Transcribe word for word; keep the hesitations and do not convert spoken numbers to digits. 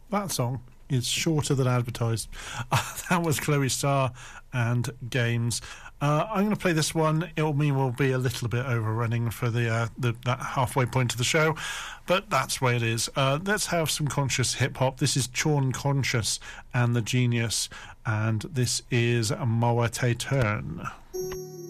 that song is shorter than advertised. Uh, that was Chloe Starr and Games. Uh, I'm going to play this one. It'll mean we'll be a little bit overrunning for the, uh, the that halfway point of the show, but that's the way it is. Uh, let's have some conscious hip-hop. This is Chorn Conscious and The Genius, and this is Moa Te Turn.